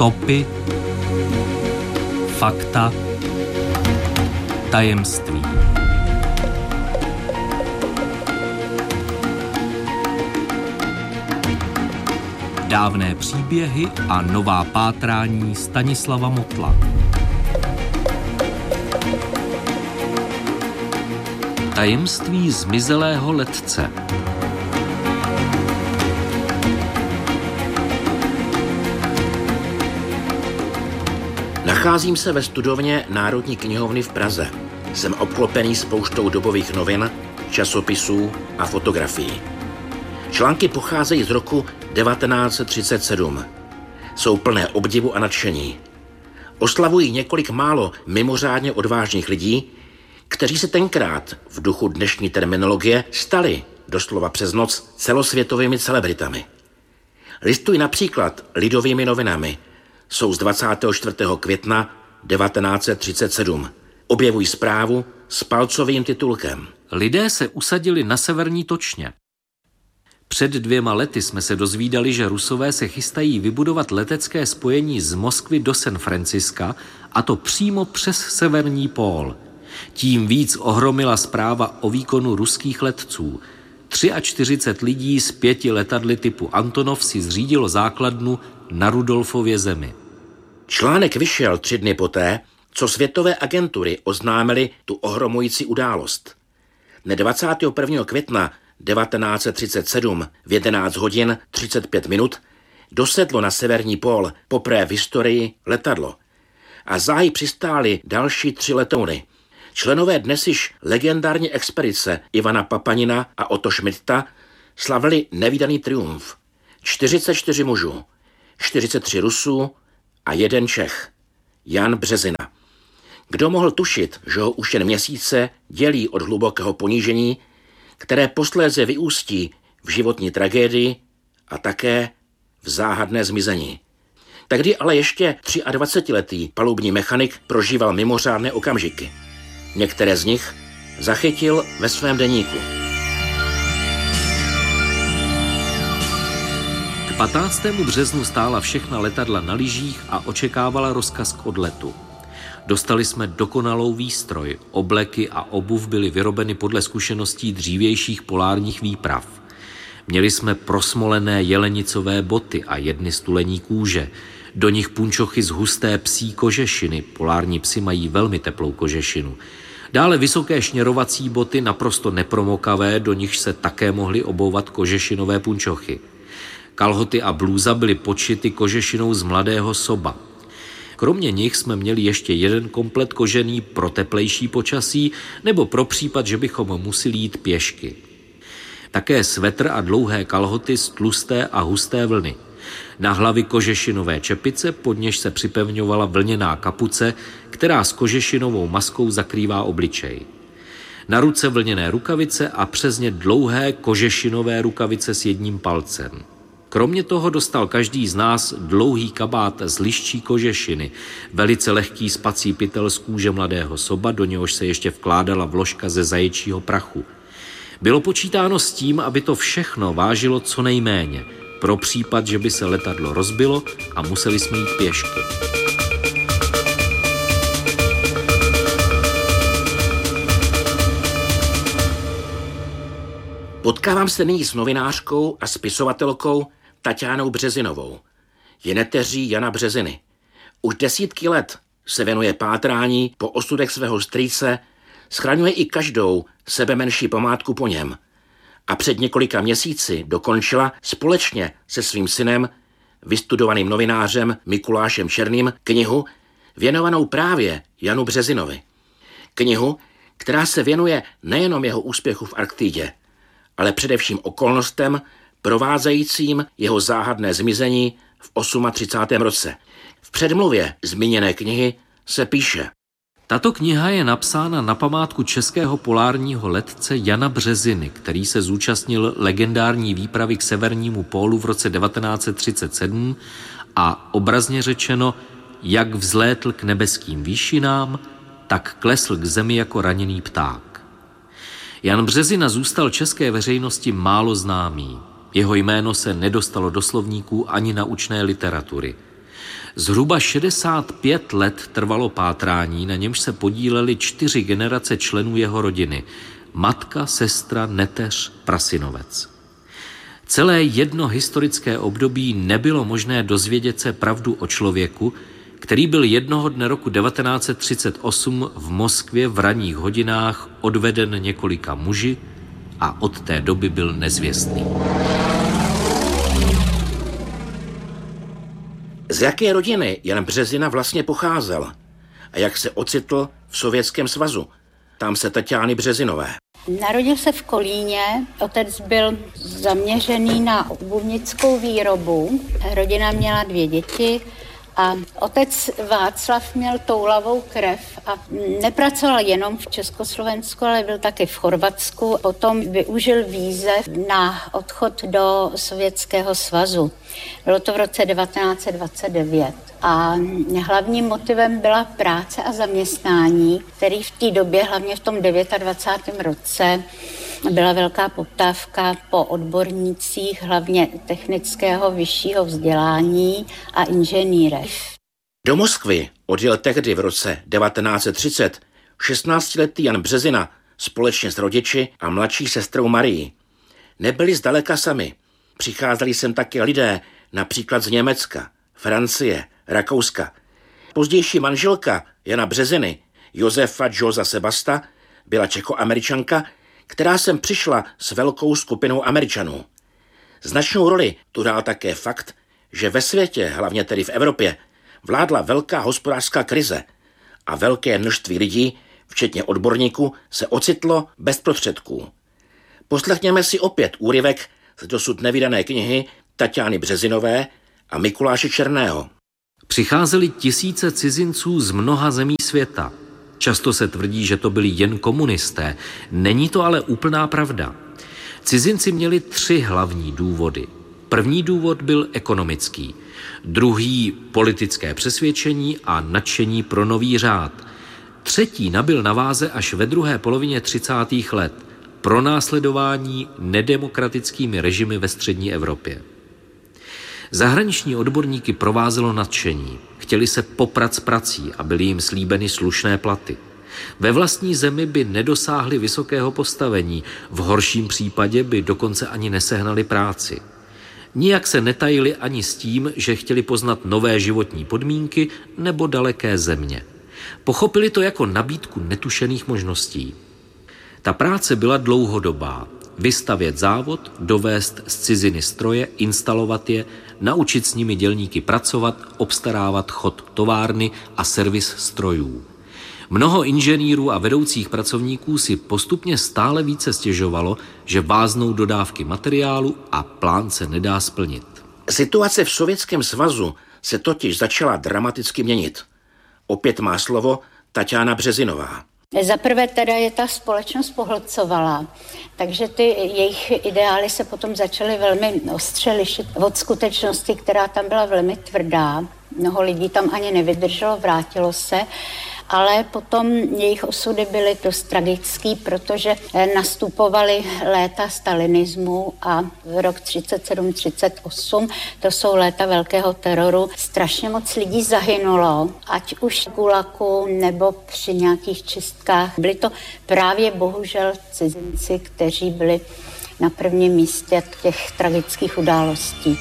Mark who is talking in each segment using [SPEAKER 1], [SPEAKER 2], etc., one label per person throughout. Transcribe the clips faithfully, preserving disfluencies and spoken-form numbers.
[SPEAKER 1] Stopy, fakta, tajemství. Dávné příběhy a nová pátrání Stanislava Motla. Tajemství zmizelého letce.
[SPEAKER 2] Nacházím se ve studovně Národní knihovny v Praze. Jsem obklopený spoustou dobových novin, časopisů a fotografií. Články pocházejí z roku devatenáct set třicet sedm. Jsou plné obdivu a nadšení. Oslavují několik málo mimořádně odvážných lidí, kteří se tenkrát v duchu dnešní terminologie stali doslova přes noc celosvětovými celebritami. Listují například Lidovými novinami. Jsou z dvacátého čtvrtého května devatenáct set třicet sedm. Objevují zprávu s palcovým titulkem.
[SPEAKER 1] Lidé se usadili na severní točně. Před dvěma lety jsme se dozvídali, že Rusové se chystají vybudovat letecké spojení z Moskvy do San Franciska, a to přímo přes severní pól. Tím víc ohromila zpráva o výkonu ruských letců. čtyřicet tři lidí z pěti letadly typu Antonov si zřídilo základnu na Rudolfově zemi.
[SPEAKER 2] Článek vyšel tři dny poté, co světové agentury oznámily tu ohromující událost. Dne dvacátého prvního května devatenáct set třicet sedm v jedenáct hodin třicet pět minut dosedlo na severní pól poprvé v historii letadlo a záhy přistály další tři letouny. Členové dnes již legendární expedice Ivana Papanina a Otto Schmidta slavili nevídaný triumf. čtyřicet čtyři mužů, čtyřicet tři Rusů a jeden Čech, Jan Březina. Kdo mohl tušit, že ho už jen měsíce dělí od hlubokého ponížení, které posléze vyústí v životní tragédii a také v záhadné zmizení. Tehdy ale ještě dvacetiletý palubní mechanik prožíval mimořádné okamžiky. Některé z nich zachytil ve svém deníku.
[SPEAKER 1] K patnáctému březnu stála všechna letadla na lyžích a očekávala rozkaz k odletu. Dostali jsme dokonalou výstroj, obleky a obuv byly vyrobeny podle zkušeností dřívějších polárních výprav. Měli jsme prosmolené jelenicové boty a jedny z tulení kůže, do nich punčochy z husté psí kožešiny, polární psi mají velmi teplou kožešinu. Dále vysoké šněrovací boty, naprosto nepromokavé, do nich se také mohly obouvat kožešinové punčochy. Kalhoty a blůza byly podšity kožešinou z mladého soba. Kromě nich jsme měli ještě jeden komplet kožený pro teplejší počasí nebo pro případ, že bychom museli jít pěšky. Také svetr a dlouhé kalhoty z tlusté a husté vlny. Na hlavy kožešinové čepice, pod něž se připevňovala vlněná kapuce, která s kožešinovou maskou zakrývá obličej. Na ruce vlněné rukavice a přes ně dlouhé kožešinové rukavice s jedním palcem. Kromě toho dostal každý z nás dlouhý kabát z liščí kožešiny, velice lehký spací pytel z kůže mladého soba, do něhož se ještě vkládala vložka ze zaječího prachu. Bylo počítáno s tím, aby to všechno vážilo co nejméně, pro případ, že by se letadlo rozbilo a museli jsme jít pěšky.
[SPEAKER 2] Potkávám se nyní s novinářkou a spisovatelkou Taťánou Březinovou. Je neteří Jana Březiny. Už desítky let se věnuje pátrání po osudech svého strýce, schraňuje i každou sebemenší památku po něm. A před několika měsíci dokončila společně se svým synem, vystudovaným novinářem Mikulášem Černým, knihu věnovanou právě Janu Březinovi. Knihu, která se věnuje nejenom jeho úspěchu v Arktidě, ale především okolnostem provázejícím jeho záhadné zmizení v třicátém osmém roce. V předmluvě zmíněné knihy se píše:
[SPEAKER 1] Tato kniha je napsána na památku českého polárního letce Jana Březiny, který se zúčastnil legendární výpravy k severnímu pólu v roce devatenáct set třicet sedm a obrazně řečeno, jak vzlétl k nebeským výšinám, tak klesl k zemi jako raněný pták. Jan Březina zůstal české veřejnosti málo známý. Jeho jméno se nedostalo do slovníků ani naučné literatury. Zhruba šedesát pět let trvalo pátrání, na němž se podílely čtyři generace členů jeho rodiny. Matka, sestra, neteř, prasinovec. Celé jedno historické období nebylo možné dozvědět se pravdu o člověku, který byl jednoho dne roku devatenáct set třicet osm v Moskvě v ranních hodinách odveden několika muži a od té doby byl nezvěstný.
[SPEAKER 2] Z jaké rodiny Jan Březina vlastně pocházel a jak se ocitl v Sovětském svazu? Tam se Taťány Březinové.
[SPEAKER 3] Narodil se v Kolíně, otec byl zaměřený na obuvnickou výrobu, rodina měla dvě děti a otec Václav měl toulavou krev a nepracoval jenom v Československu, ale byl taky v Chorvatsku. Potom využil výzev na odchod do Sovětského svazu. Bylo to v roce devatenáct set dvacet devět. A hlavním motivem byla práce a zaměstnání, který v té době, hlavně v tom dvacátém devátém roce, byla velká poptávka po odbornících, hlavně technického vyššího vzdělání a inženýrech.
[SPEAKER 2] Do Moskvy odjel tehdy v roce devatenáct set třicet šestnáctiletý Jan Březina společně s rodiči a mladší sestrou Marií. Nebyli zdaleka sami. Přicházeli sem také lidé, například z Německa, Francie, Rakouska. Pozdější manželka Jana Březiny, Josefa Josa Sebasta, byla Čechoameričanka, která sem přišla s velkou skupinou Američanů. Značnou roli tu hrál také fakt, že ve světě, hlavně tedy v Evropě, vládla velká hospodářská krize a velké množství lidí, včetně odborníků, se ocitlo bez prostředků. Poslechněme si opět úryvek z dosud nevydané knihy Taťány Březinové a Mikuláše Černého.
[SPEAKER 1] Přicházeli tisíce cizinců z mnoha zemí světa. Často se tvrdí, že to byli jen komunisté. Není to ale úplná pravda. Cizinci měli tři hlavní důvody. První důvod byl ekonomický, druhý politické přesvědčení a nadšení pro nový řád. Třetí nabyl na váze až ve druhé polovině třicátých let. Pronásledování nedemokratickými režimy ve střední Evropě. Zahraniční odborníky provázelo nadšení. Chtěli se poprat s prací a byly jim slíbeny slušné platy. Ve vlastní zemi by nedosáhli vysokého postavení, v horším případě by dokonce ani nesehnali práci. Nijak se netajili ani s tím, že chtěli poznat nové životní podmínky nebo daleké země. Pochopili to jako nabídku netušených možností. Ta práce byla dlouhodobá. Vystavět závod, dovést z ciziny stroje, instalovat je, naučit s nimi dělníky pracovat, obstarávat chod továrny a servis strojů. Mnoho inženýrů a vedoucích pracovníků si postupně stále více stěžovalo, že váznou dodávky materiálu a plán se nedá splnit.
[SPEAKER 2] Situace v Sovětském svazu se totiž začala dramaticky měnit. Opět má slovo Taťána Březinová.
[SPEAKER 3] Za prvé teda je ta společnost pohlcovala, takže ty jejich ideály se potom začaly velmi ostře lišit od skutečnosti, která tam byla velmi tvrdá. Mnoho lidí tam ani nevydrželo, vrátilo se, ale potom jejich osudy byly dost tragický, protože nastupovaly léta stalinismu a rok třicet sedm třicet osm, to jsou léta velkého teroru. Strašně moc lidí zahynulo, ať už v Gulagu nebo při nějakých čistkách. Byli to právě bohužel cizinci, kteří byli na prvním místě těch tragických událostí.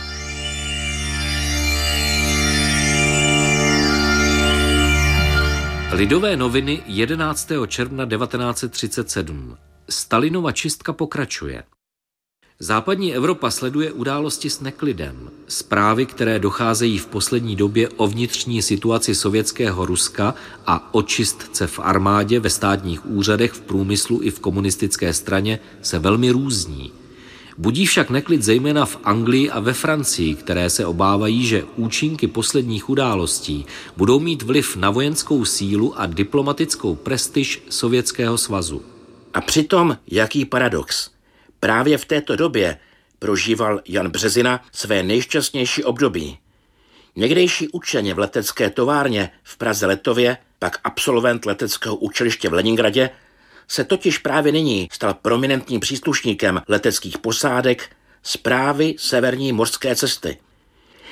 [SPEAKER 1] Lidové noviny jedenáctého června devatenáct set třicet sedm. Stalinova čistka pokračuje. Západní Evropa sleduje události s neklidem. Zprávy, které docházejí v poslední době o vnitřní situaci sovětského Ruska a o čistce v armádě, ve státních úřadech, v průmyslu i v komunistické straně, se velmi různí. Budí však neklid zejména v Anglii a ve Francii, které se obávají, že účinky posledních událostí budou mít vliv na vojenskou sílu a diplomatickou prestiž Sovětského svazu.
[SPEAKER 2] A přitom jaký paradox. Právě v této době prožíval Jan Březina své nejšťastnější období. Někdejší učeně v letecké továrně v Praze-Letově, pak absolvent leteckého učiliště v Leningradě, se totiž právě nyní stal prominentním příslušníkem leteckých posádek Správy severní mořské cesty.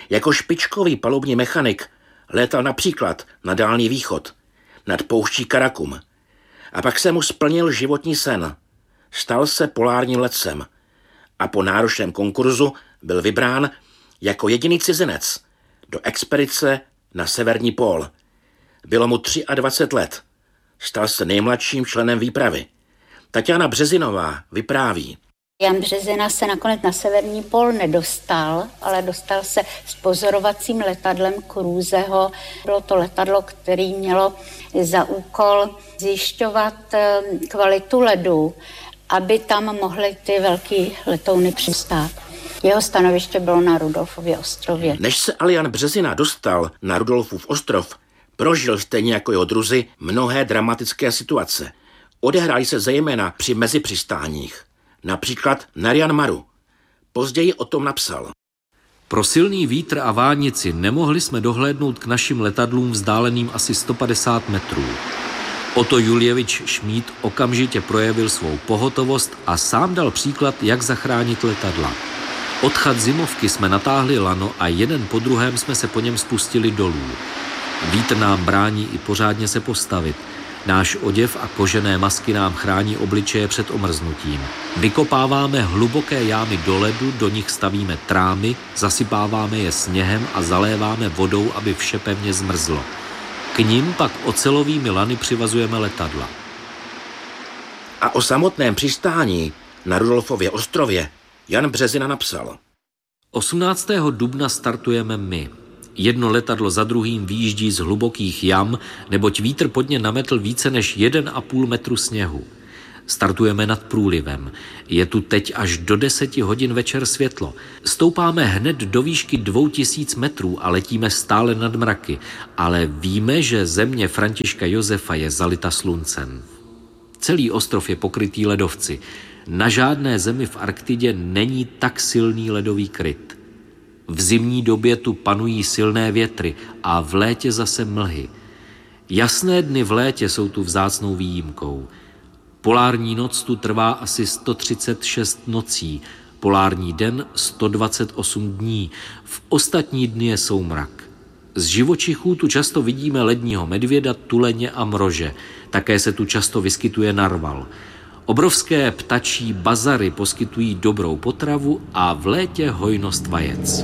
[SPEAKER 2] Jako špičkový palubní mechanik létal například na Dálný východ, nad pouští Karakum. A pak se mu splnil životní sen. Stal se polárním letcem a po náročném konkurzu byl vybrán jako jediný cizinec do expedice na severní pól. Bylo mu dvacet tři let. Stal se nejmladším členem výpravy. Tatiana Březinová vypráví.
[SPEAKER 3] Jan Březina se nakonec na severní pól nedostal, ale dostal se s pozorovacím letadlem Cruiseho. Bylo to letadlo, které mělo za úkol zjišťovat kvalitu ledu, aby tam mohly ty velký letouny přistát. Jeho stanoviště bylo na Rudolfově ostrově.
[SPEAKER 2] Než se ale Jan Březina dostal na Rudolfův ostrov, prožil stejně jako jeho druzi mnohé dramatické situace. Odehrály se zejména při mezipřistáních. Například na Jan Maru. Později o tom napsal.
[SPEAKER 1] Pro silný vítr a vánici nemohli jsme dohlédnout k našim letadlům vzdáleným asi sto padesát metrů. Otto Juljevič Šmíd okamžitě projevil svou pohotovost a sám dal příklad, jak zachránit letadla. Odchod zimovky jsme natáhli lano a jeden po druhém jsme se po něm spustili dolů. Vítr nám brání i pořádně se postavit. Náš oděv a kožené masky nám chrání obličeje před omrznutím. Vykopáváme hluboké jámy do ledu, do nich stavíme trámy, zasypáváme je sněhem a zaléváme vodou, aby vše pevně zmrzlo. K ním pak ocelovými lany přivazujeme letadla.
[SPEAKER 2] A o samotném přistání na Rudolfově ostrově Jan Březina napsal.
[SPEAKER 1] osmnáctého dubna startujeme my. Jedno letadlo za druhým výjíždí z hlubokých jam, neboť vítr pod ně nametl více než jeden a půl metru sněhu. Startujeme nad průlivem. Je tu teď až do deseti hodin večer světlo. Stoupáme hned do výšky dvou tisíc metrů a letíme stále nad mraky, ale víme, že země Františka Josefa je zalita sluncem. Celý ostrov je pokrytý ledovci. Na žádné zemi v Arktidě není tak silný ledový kryt. V zimní době tu panují silné větry a v létě zase mlhy. Jasné dny v létě jsou tu vzácnou výjimkou. Polární noc tu trvá asi sto třicet šest nocí, polární den sto dvacet osm dní, v ostatní dny je soumrak. Z živočichů tu často vidíme ledního medvěda, tuleně a mrože. Také se tu často vyskytuje narval. Obrovské ptačí bazary poskytují dobrou potravu a v létě hojnost vajec.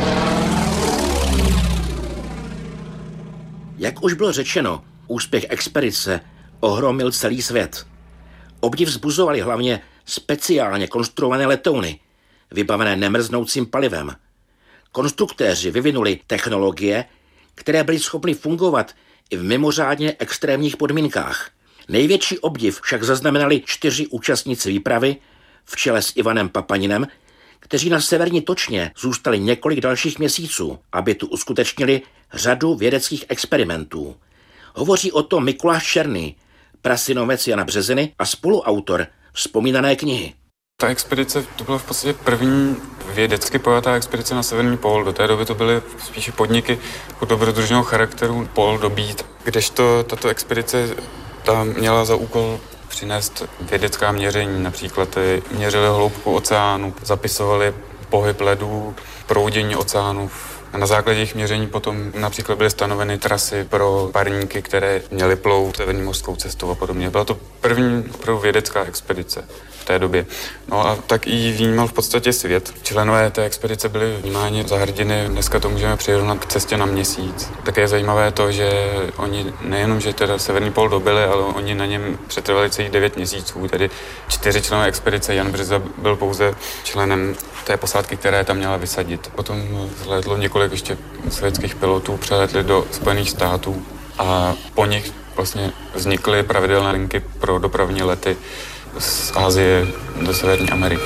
[SPEAKER 2] Jak už bylo řečeno, úspěch expedice ohromil celý svět. Obdiv vzbuzovaly hlavně speciálně konstruované letouny, vybavené nemrznoucím palivem. Konstruktéři vyvinuli technologie, které byly schopny fungovat i v mimořádně extrémních podmínkách. Největší obdiv však zaznamenali čtyři účastníci výpravy v čele s Ivanem Papaninem, kteří na severní točně zůstali několik dalších měsíců, aby tu uskutečnili řadu vědeckých experimentů. Hovoří o tom Mikuláš Černý, prasynovec Jana Březiny a spoluautor vzpomínané knihy.
[SPEAKER 4] Ta expedice to byla v podstatě první vědecky pojatá expedice na severní pól. Do té doby to byly spíše podniky dobrodružného charakteru pól dobít, kdežto tato expedice ta měla za úkol přinést vědecká měření. Například měřili hloubku oceánu, zapisovali pohyb ledů, proudění oceánu. A na základě jejich měření potom například byly stanoveny trasy pro parníky, které měly plout severní mořskou cestou a podobně. Byla to první opravdu vědecká expedice v té době. No a tak i vnímal v podstatě svět. Členové té expedice byli vnímáni za hrdiny. Dneska to můžeme přirovnat k cestě na měsíc. Také je zajímavé to, že oni nejenom, že teda severní pól dobyli, ale oni na něm přetrvali celých devět měsíců. Tedy čtyři členové expedice. Jan Březa byl pouze členem té posádky, která tam měla vysadit. Potom zlétlo několik ještě sovětských pilotů, přeletli do Spojených států a po nich vlastně vznikly pravidelné linky pro dopravní lety z Asie do Severní Ameriky.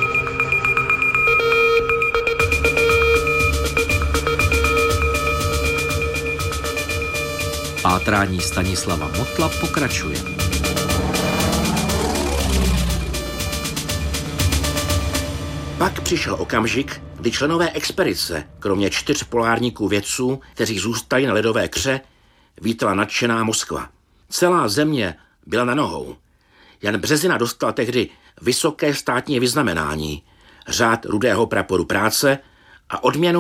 [SPEAKER 1] Pátrání Stanislava Motla pokračuje.
[SPEAKER 2] Pak přišel okamžik, kdy členové expedice, kromě čtyř polárníků vědců, kteří zůstali na ledové kře, vítala nadšená Moskva. Celá země byla na nohou. Jan Březina dostal tehdy vysoké státní vyznamenání, řád Rudého praporu práce a odměnu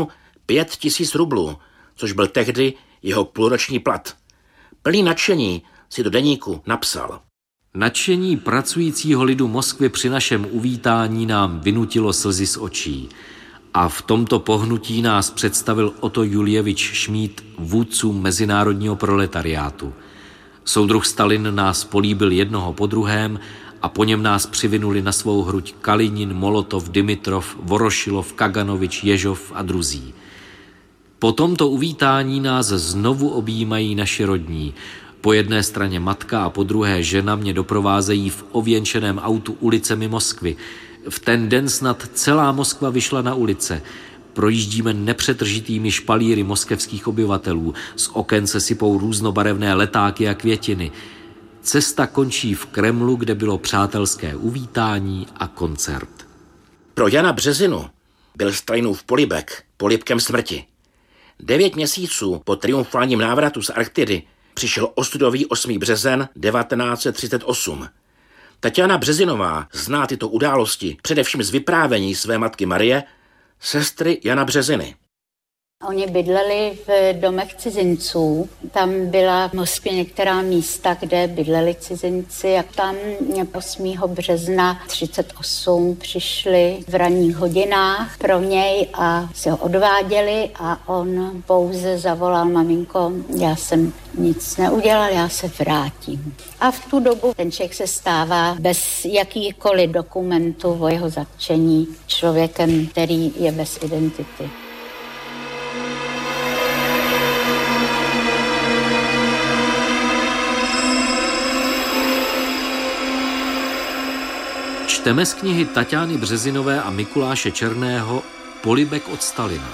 [SPEAKER 2] Pět tisíc rublů, což byl tehdy jeho půlroční plat. Plný nadšení si do deníku napsal.
[SPEAKER 1] Nadšení pracujícího lidu Moskvy při našem uvítání nám vynutilo slzy z očí. A v tomto pohnutí nás představil Otto Julievič Šmíd vůdcům mezinárodního proletariátu. Soudruh Stalin nás políbil jednoho po druhém a po něm nás přivinuli na svou hruď Kalinin, Molotov, Dimitrov, Vorošilov, Kaganovič, Ježov a druzí. Po tomto uvítání nás znovu objímají naši rodní. Po jedné straně matka a po druhé žena mě doprovázejí v ověnčeném autu ulicemi Moskvy. V ten den snad celá Moskva vyšla na ulice. Projíždíme nepřetržitými špalíry moskevských obyvatelů. Z oken se sypou různobarevné letáky a květiny. Cesta končí v Kremlu, kde bylo přátelské uvítání a koncert.
[SPEAKER 2] Pro Jana Březinu byl Stalinův polibek polibkem smrti. Devět měsíců po triumfálním návratu z Arktidy přišel ostudový osmý březen devatenáct set třicet osm. Taťána Březinová zná tyto události především z vyprávění své matky Marie, sestry Jana Březiny.
[SPEAKER 3] Oni bydleli v domech cizinců. Tam byla v Moskvě některá místa, kde bydleli cizinci a tam osmého března třicet osm přišli v ranních hodinách pro něj a si ho odváděli a on pouze zavolal: maminko, já jsem nic neudělal, já se vrátím. A v tu dobu ten člověk se stává bez jakýkoliv dokumentu o jeho zatčení člověkem, který je bez identity.
[SPEAKER 1] Čteme z knihy Taťány Březinové a Mikuláše Černého Polibek od Stalina.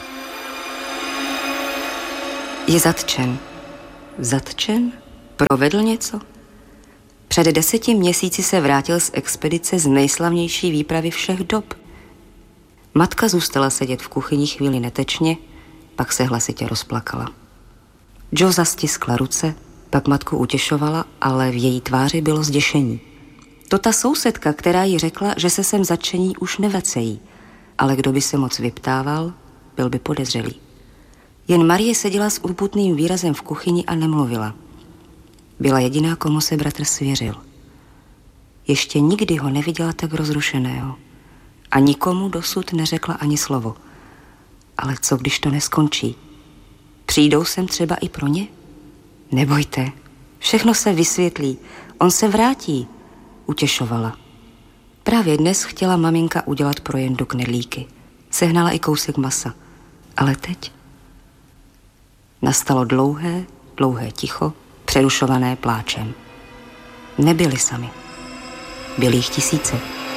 [SPEAKER 5] Je zatčen. Zatčen? Provedl něco? Před deseti měsíci se vrátil z expedice z nejslavnější výpravy všech dob. Matka zůstala sedět v kuchyni chvíli netečně, pak se hlasitě rozplakala. Jo zastiskla ruce, pak matku utěšovala, ale v její tváři bylo zděšení. To ta sousedka, která jí řekla, že se sem zatčení už nevacejí, ale kdo by se moc vyptával, byl by podezřelý. Jen Marie seděla s urputným výrazem v kuchyni a nemluvila. Byla jediná, komu se bratr svěřil. Ještě nikdy ho neviděla tak rozrušeného a nikomu dosud neřekla ani slovo. Ale co, když to neskončí? Přijdou sem třeba i pro ně? Nebojte, všechno se vysvětlí, on se vrátí, utěšovala. Právě dnes chtěla maminka udělat pro Jendu knedlíky. Sehnala i kousek masa. Ale teď nastalo dlouhé, dlouhé ticho, přerušované pláčem. Nebyli sami. Byli jich tisíce.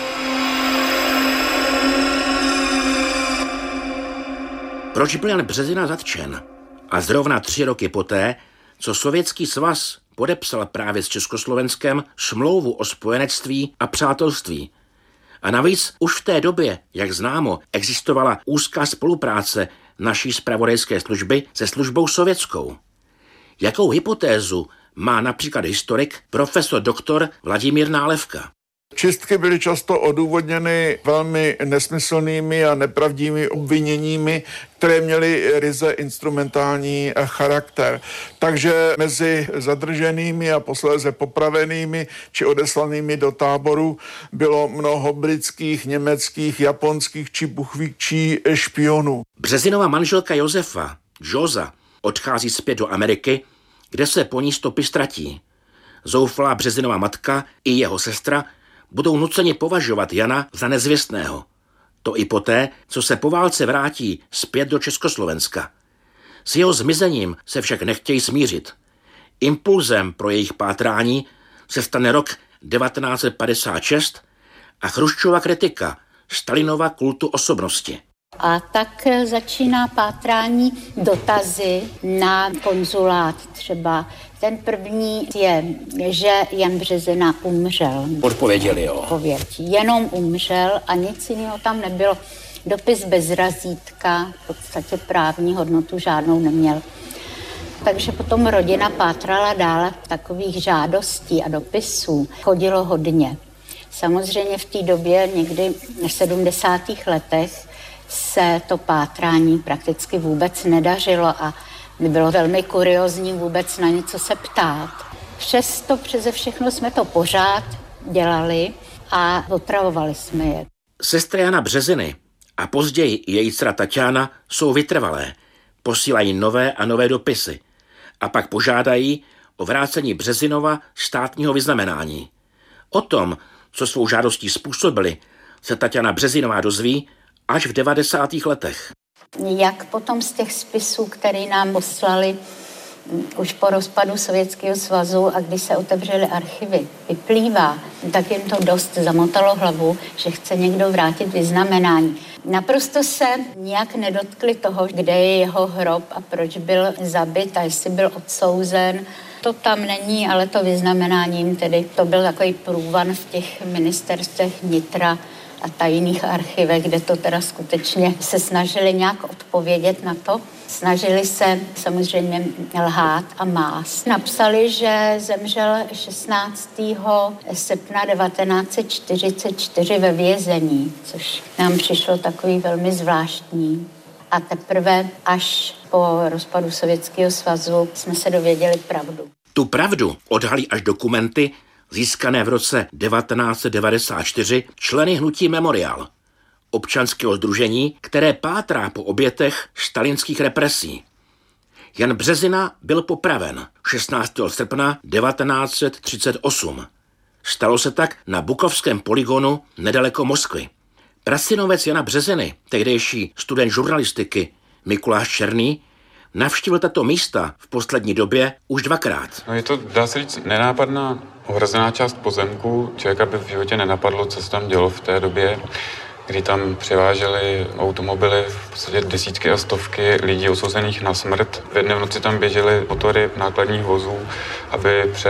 [SPEAKER 2] Proč byl Jan Březina zatčen? A zrovna tři roky poté, co Sovětský svaz podepsal právě s Československem smlouvu o spojenectví a přátelství. A navíc už v té době, jak známo, existovala úzká spolupráce naší zpravodajské služby se službou sovětskou. Jakou hypotézu má například historik profesor doktor Vladimír Nálevka?
[SPEAKER 6] Čistky byly často odůvodněny velmi nesmyslnými a nepravdivými obviněními, které měly ryze instrumentální charakter. Takže mezi zadrženými a posléze popravenými či odeslanými do táboru bylo mnoho britských, německých, japonských či buchvíčí špionů.
[SPEAKER 2] Březinova manželka Josefa, Joza, odchází zpět do Ameriky, kde se po ní stopy ztratí. Zoufalá Březinova matka i jeho sestra budou nuceně považovat Jana za nezvěstného. To i poté, co se po válce vrátí zpět do Československa. S jeho zmizením se však nechtějí smířit. Impulzem pro jejich pátrání se stane rok devatenáct set padesát šest a Chruščova kritika Stalinova kultu osobnosti.
[SPEAKER 3] A tak začíná pátrání, dotazy na konzulát třeba. Ten první je, že Jan Březina umřel.
[SPEAKER 2] Odpověděli, jo.
[SPEAKER 3] Odpověď. Jenom umřel a nic jiného tam nebylo. Dopis bez razítka, v podstatě právní hodnotu žádnou neměl. Takže potom rodina pátrala dále, takových žádostí a dopisů chodilo hodně. Samozřejmě v té době, někdy v sedmdesátých letech, se to pátrání prakticky vůbec nedařilo a bylo velmi kuriózní vůbec na něco se ptát. Přesto přeze všechno jsme to pořád dělali a otravovali jsme je.
[SPEAKER 2] Sestra Jana Březiny a později její dcera Tatiana jsou vytrvalé, posílají nové a nové dopisy a pak požádají o vrácení Březinova státního vyznamenání. O tom, co svou žádostí způsobili, se Tatiana Březinová dozví až v devadesátých letech.
[SPEAKER 3] Jak potom z těch spisů, které nám poslali už po rozpadu Sovětského svazu a když se otevřely archivy, vyplývá, tak jim to dost zamotalo hlavu, že chce někdo vrátit vyznamenání. Naprosto se nijak nedotkli toho, kde je jeho hrob a proč byl zabit a jestli byl odsouzen. To tam není, ale to vyznamenáním tedy, to byl takový průvan v těch ministerstvech vnitra a tajných archivech, kde to teda skutečně se snažili nějak odpovědět na to. Snažili se samozřejmě lhát a mást. Napsali, že zemřel šestnáctého srpna devatenáct set čtyřicet čtyři ve vězení, což nám přišlo takový velmi zvláštní. A teprve až po rozpadu Sovětského svazu jsme se dověděli pravdu.
[SPEAKER 2] Tu pravdu odhalí až dokumenty získané v roce devatenáct set devadesát čtyři členy hnutí Memorial, občanského sdružení, které pátrá po obětech stalinských represí. Jan Březina byl popraven šestnáctého srpna devatenáct set třicet osm. Stalo se tak na Bukovském polygonu nedaleko Moskvy. Prasynovec Jana Březiny, tehdejší student žurnalistiky Mikuláš Černý, navštívil tato místa v poslední době už dvakrát.
[SPEAKER 4] No je to, dá se říct, nenápadná ohrozená část pozemku. Člověka by v životě nenapadlo, co se tam dělo v té době, kdy tam převáželi automobily, v podstatě desítky a stovky lidí odsouzených na smrt. V jedné noci tam běžely motory nákladních vozů, aby pře